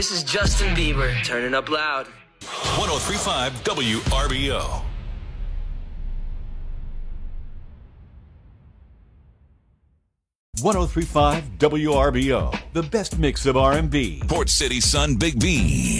This is Justin Bieber, turning up loud. 103.5 WRBO. (103.5 WRBO), the best mix of R&B. Port City Sun Big B.